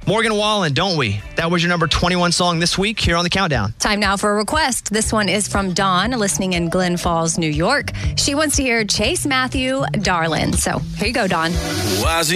Morgan Wallen, Don't We? That was your number 21 song this week here on the Countdown. Time now for a request. This one is from Dawn, listening in Glen Falls, New York. She wants to hear Chase Matthew, Darlin'. So here you go, Dawn.